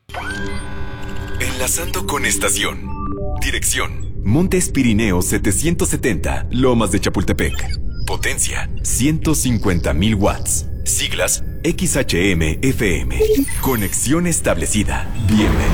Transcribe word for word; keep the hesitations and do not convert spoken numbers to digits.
Enlazando con estación. Dirección: Montes Pirineos setecientos setenta, Lomas de Chapultepec. Potencia: ciento cincuenta mil watts. Siglas: X H M F M. Conexión establecida. Bienvenido.